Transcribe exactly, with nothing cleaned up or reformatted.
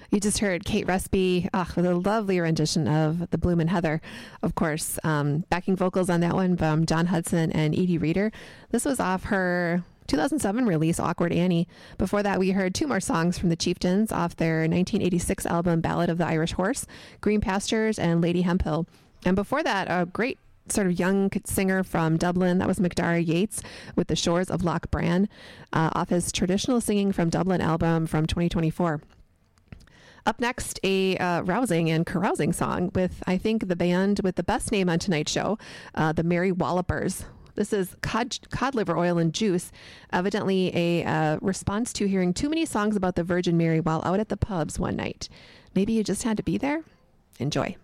You just heard Kate Rusby oh, with a lovely rendition of The Bloomin' Heather, of course. Um, backing vocals on that one from John Hudson and Edie Reader. This was off her two thousand seven release, Awkward Annie. Before that, we heard two more songs from the Chieftains off their nineteen eighty-six album Ballad of the Irish Horse, Green Pastures and Lady Hemphill. And before that, a great sort of young singer from Dublin. That was McDara Yates with The Shores of Loch Bran uh, off his Traditional Singing from Dublin album from twenty twenty-four. Up next, a uh, rousing and carousing song with, I think, the band with the best name on tonight's show, uh, the Merry Wallopers. This is cod, cod liver oil and juice, evidently a uh, response to hearing too many songs about the Virgin Mary while out at the pubs one night. Maybe you just had to be there? Enjoy.